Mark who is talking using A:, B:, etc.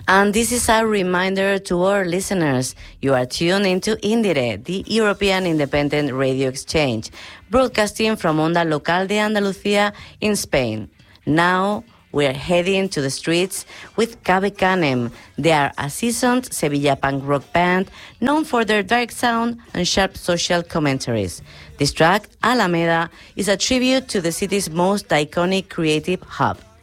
A: And this is a reminder to our listeners. You are tuned into INDIRE, the European Independent Radio Exchange, broadcasting from Onda Local de Andalucía in Spain. Now, we are heading to the streets with Cabe Canem. They are a seasoned Sevilla punk rock band known for their dark sound and sharp social commentaries. This track, Alameda, is a tribute to the city's most iconic creative hub.